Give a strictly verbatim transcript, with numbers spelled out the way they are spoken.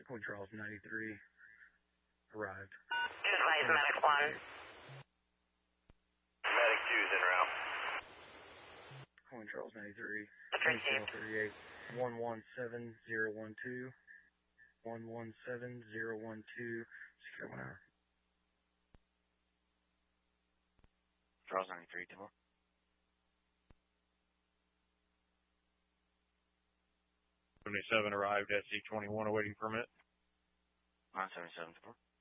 Point Charles ninety-three arrived. Advise Medic one. Medic two is en route. Point Charles ninety-three. Received. thirty-eight. one one seven zero one two. one one seven zero one two. Secure one hour. Charles ninety-three, Timor. seventy-seven arrived, S C twenty-one awaiting permit. nine seventy-seven, Timor.